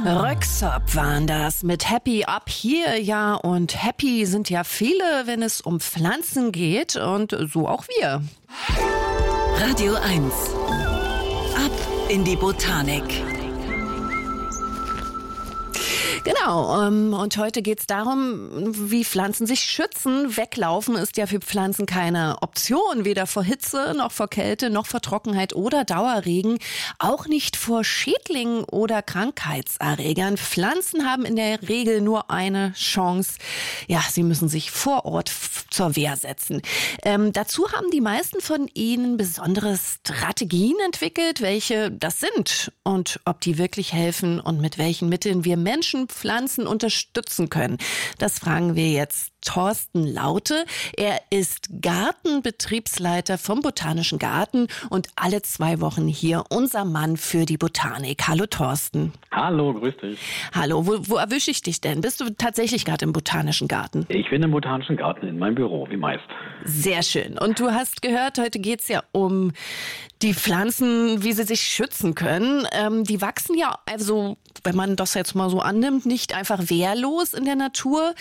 Röksop waren das mit Happy Up Here, ja, und happy sind ja viele, wenn es um Pflanzen geht, und so auch wir. Radio 1. Ab in die Botanik. Genau, und heute geht's darum, wie Pflanzen sich schützen. Weglaufen ist ja für Pflanzen keine Option, weder vor Hitze, noch vor Kälte, noch vor Trockenheit oder Dauerregen, auch nicht vor Schädlingen oder Krankheitserregern. Pflanzen haben in der Regel nur eine Chance. Ja, sie müssen sich vor Ort zur Wehr setzen. Dazu haben die meisten von ihnen besondere Strategien entwickelt, welche das sind und ob die wirklich helfen und mit welchen Mitteln wir Menschen Pflanzen unterstützen können. Das fragen wir jetzt Thorsten Laute. Er ist Gartenbetriebsleiter vom Botanischen Garten und alle 2 Wochen hier unser Mann für die Botanik. Hallo Thorsten. Hallo, grüß dich. Hallo, wo erwische ich dich denn? Bist du tatsächlich gerade im Botanischen Garten? Ich bin im Botanischen Garten in meinem Büro, wie meist. Sehr schön. Und du hast gehört, heute geht's ja um die Pflanzen, wie sie sich schützen können. Die wachsen ja, also wenn man das jetzt mal so annimmt, nicht einfach wehrlos in der Natur.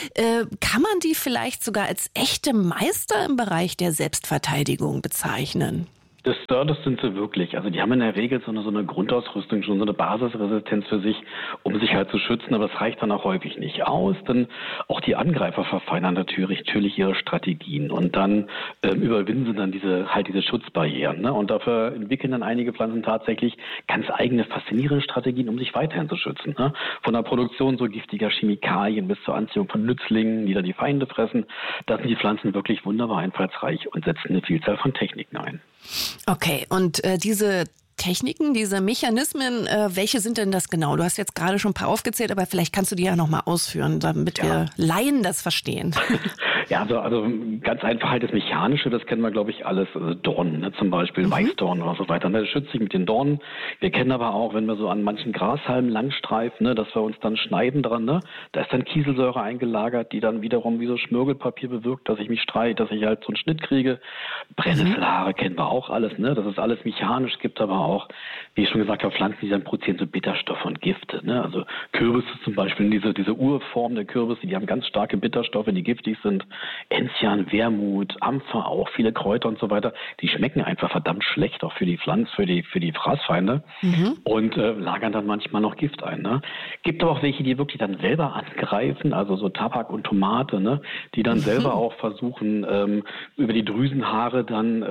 Kann man die vielleicht sogar als echte Meister im Bereich der Selbstverteidigung bezeichnen? Das sind sie wirklich. Also die haben in der Regel so eine Grundausrüstung, schon so eine Basisresistenz für sich, um sich halt zu schützen. Aber es reicht dann auch häufig nicht aus, denn auch die Angreifer verfeinern natürlich ihre Strategien. Und dann überwinden sie dann diese Schutzbarrieren. Ne? Und dafür entwickeln dann einige Pflanzen tatsächlich ganz eigene, faszinierende Strategien, um sich weiterhin zu schützen. Ne? Von der Produktion so giftiger Chemikalien bis zur Anziehung von Nützlingen, die dann die Feinde fressen. Da sind die Pflanzen wirklich wunderbar einfallsreich und setzen eine Vielzahl von Techniken ein. Okay, und diese Techniken, diese Mechanismen, welche sind denn das genau? Du hast jetzt gerade schon ein paar aufgezählt, aber vielleicht kannst du die ja nochmal ausführen, damit wir Laien das verstehen. Ja, also ganz einfach halt das Mechanische, das kennen wir, glaube ich, alles. Also Dornen, ne, zum Beispiel Weißdornen oder so weiter. Ne, das schützt sich mit den Dornen. Wir kennen aber auch, wenn wir so an manchen Grashalmen langstreifen, ne, dass wir uns dann schneiden dran. Ne, da ist dann Kieselsäure eingelagert, die dann wiederum wie so Schmirgelpapier bewirkt, dass ich mich streite, dass ich halt so einen Schnitt kriege. Brennnesselhaare kennen wir auch alles. Ne, das ist alles mechanisch, gibt aber auch, wie ich schon gesagt habe, Pflanzen, die dann produzieren so Bitterstoffe und Gifte. Ne, also Kürbisse zum Beispiel, diese Urform der Kürbisse, die haben ganz starke Bitterstoffe, die giftig sind. Enzian, Wermut, Ampfer, auch viele Kräuter und so weiter, die schmecken einfach verdammt schlecht, auch für die Pflanzen, für die Fraßfeinde und lagern dann manchmal noch Gift ein. Ne? Gibt aber auch welche, die wirklich dann selber angreifen, also so Tabak und Tomate, ne? Die dann selber auch versuchen, über die Drüsenhaare dann,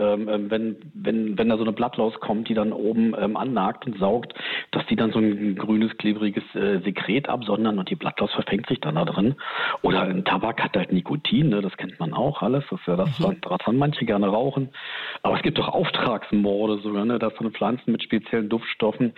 wenn da so eine Blattlaus kommt, die dann oben annagt und saugt, dass die dann so ein grünes, klebriges Sekret absondern und die Blattlaus verfängt sich dann da drin. Oder ein Tabak hat halt Nikotin, ne? Das kennt man auch alles. Das ist ja das, was manche gerne rauchen. Aber es gibt auch Auftragsmorde sogar, ne? Das sind Pflanzen mit speziellen Duftstoffen,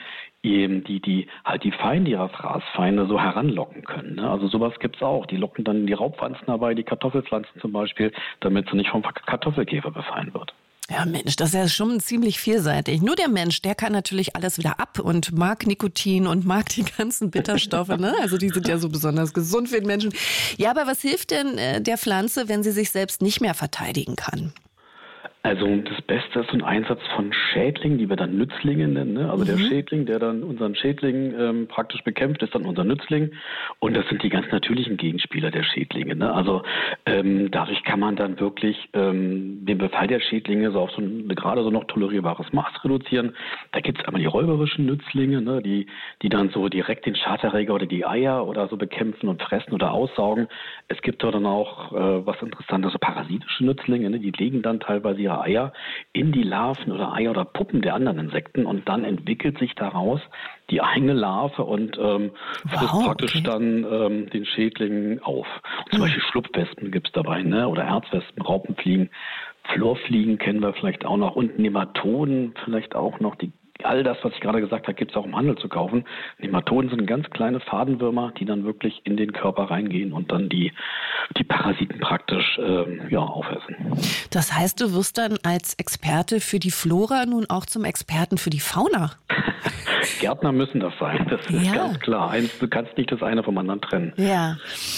die halt die Feinde ihrer Fraßfeinde so heranlocken können. Ne? Also sowas gibt's auch. Die locken dann die Raubpflanzen dabei, die Kartoffelpflanzen zum Beispiel, damit sie nicht vom Kartoffelkäfer befallen wird. Ja, Mensch, das ist ja schon ziemlich vielseitig. Nur der Mensch, der kann natürlich alles wieder ab und mag Nikotin und mag die ganzen Bitterstoffe, ne? Also die sind ja so besonders gesund für den Menschen. Ja, aber was hilft denn der Pflanze, wenn sie sich selbst nicht mehr verteidigen kann? Also das Beste ist so ein Einsatz von Schädlingen, die wir dann Nützlinge nennen. Ne? Also der Schädling, der dann unseren Schädling praktisch bekämpft, ist dann unser Nützling. Und das sind die ganz natürlichen Gegenspieler der Schädlinge. Ne? Also dadurch kann man dann wirklich den Befall der Schädlinge so auf so ein gerade so noch tolerierbares Maß reduzieren. Da gibt es einmal die räuberischen Nützlinge, ne? die dann so direkt den Schaderreger oder die Eier oder so bekämpfen und fressen oder aussaugen. Es gibt da dann auch was Interessantes, so parasitische Nützlinge, ne? Die legen dann teilweise ihre Eier in die Larven oder Eier oder Puppen der anderen Insekten und dann entwickelt sich daraus die eigene Larve und frisst praktisch dann den Schädling auf. Und zum Beispiel Schlupfwespen gibt's dabei, ne? Oder Erzwespen, Raupenfliegen, Florfliegen kennen wir vielleicht auch noch und Nematoden vielleicht auch noch, all das, was ich gerade gesagt habe, gibt es auch im Handel zu kaufen. Nematoden sind ganz kleine Fadenwürmer, die dann wirklich in den Körper reingehen und dann die Parasiten praktisch aufessen. Das heißt, du wirst dann als Experte für die Flora nun auch zum Experten für die Fauna? Gärtner müssen das sein, das ist ganz klar. Du kannst nicht das eine vom anderen trennen. Ja.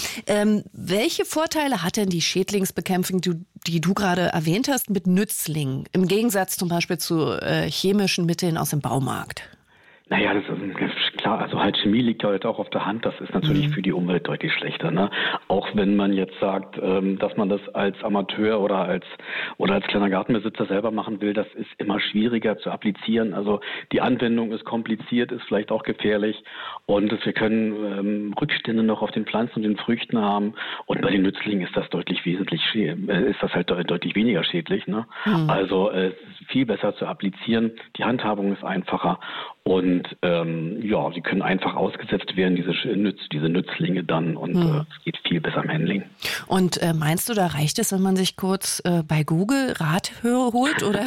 Welche Vorteile hat denn die Schädlingsbekämpfung, die du gerade erwähnt hast, mit Nützlingen, im Gegensatz zum Beispiel zu chemischen Mitteln aus dem Baumarkt? Naja, das ist klar, also halt Chemie liegt ja jetzt auch auf der Hand, das ist natürlich für die Umwelt deutlich schlechter, ne? Auch wenn man jetzt sagt, dass man das als Amateur oder als kleiner Gartenbesitzer selber machen will, das ist immer schwieriger zu applizieren. Also die Anwendung ist kompliziert, ist vielleicht auch gefährlich und wir können Rückstände noch auf den Pflanzen und den Früchten haben und bei den Nützlingen ist das deutlich weniger schädlich, ne? Also es ist viel besser zu applizieren, die Handhabung ist einfacher. Und sie können einfach ausgesetzt werden, diese Nützlinge dann und es geht viel besser im Handling. Und meinst du, da reicht es, wenn man sich kurz bei Google Rat holt? Oder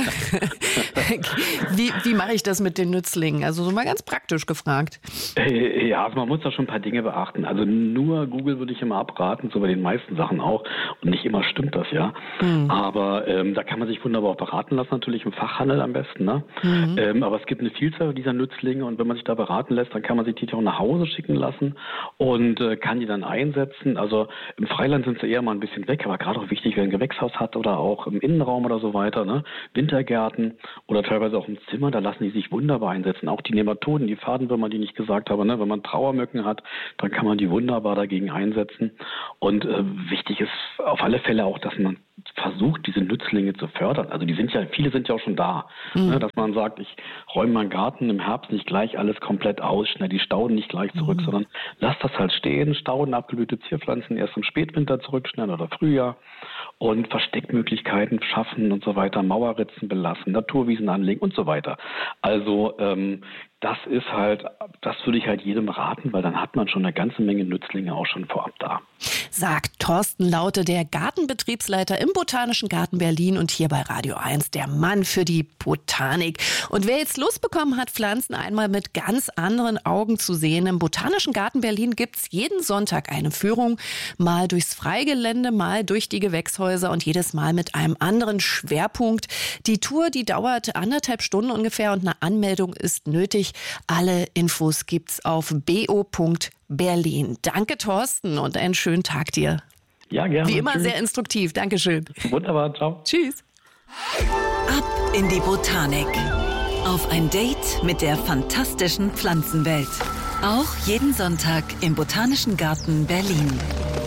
wie mache ich das mit den Nützlingen? Also so mal ganz praktisch gefragt. Ja, also man muss da schon ein paar Dinge beachten. Also nur Google würde ich immer abraten, so bei den meisten Sachen auch. Und nicht immer stimmt das ja. Aber da kann man sich wunderbar auch beraten lassen, natürlich im Fachhandel am besten. Ne? Aber es gibt eine Vielzahl dieser Nützlinge und wenn man sich da beraten lässt, dann kann man sich die auch nach Hause schicken lassen und kann die dann einsetzen. Also im Freiland sind sie eher mal ein bisschen weg, aber gerade auch wichtig, wer ein Gewächshaus hat oder auch im Innenraum oder so weiter, ne? Wintergärten oder teilweise auch im Zimmer, da lassen die sich wunderbar einsetzen. Auch die Nematoden, die Fadenwürmer, die ich nicht gesagt habe, ne? Wenn man Trauermücken hat, dann kann man die wunderbar dagegen einsetzen. Und wichtig ist auf alle Fälle auch, dass man versucht, diese Nützlinge zu fördern. Also viele sind ja auch schon da. Ne? Dass man sagt, ich räume meinen Garten im Herbst nicht gleich alles komplett aus, schnell die Stauden nicht gleich zurück, sondern lass das halt stehen, Stauden, abgeblühte Zierpflanzen erst im Spätwinter zurückschneiden oder Frühjahr und Versteckmöglichkeiten schaffen und so weiter, Mauerritzen belassen, Naturwiesen anlegen und so weiter. Also das würde ich halt jedem raten, weil dann hat man schon eine ganze Menge Nützlinge auch schon vorab da. Sagt Thorsten Laute, der Gartenbetriebsleiter im Botanischen Garten Berlin und hier bei Radio 1, der Mann für die Botanik. Und wer jetzt Lust bekommen hat, Pflanzen einmal mit ganz anderen Augen zu sehen, im Botanischen Garten Berlin gibt's jeden Sonntag eine Führung, mal durchs Freigelände, mal durch die Gewächshäuser und jedes Mal mit einem anderen Schwerpunkt. Die Tour, die dauert 1,5 Stunden ungefähr und eine Anmeldung ist nötig. Alle Infos gibt's auf bo.berlin. Danke, Thorsten, und einen schönen Tag dir. Ja, gerne. Wie immer Tschüss. Sehr instruktiv. Dankeschön. Wunderbar, ciao. Tschüss. Ab in die Botanik. Auf ein Date mit der fantastischen Pflanzenwelt. Auch jeden Sonntag im Botanischen Garten Berlin.